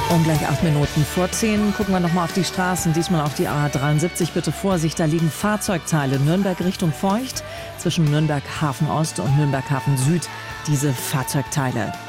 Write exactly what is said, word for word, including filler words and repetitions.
Und gleich acht Minuten vor zehn gucken wir nochmal auf die Straßen, diesmal auf die A dreiundsiebzig. Bitte Vorsicht, da liegen Fahrzeugteile. Nürnberg Richtung Feucht, zwischen Nürnberg Hafen Ost und Nürnberg Hafen Süd. Diese Fahrzeugteile.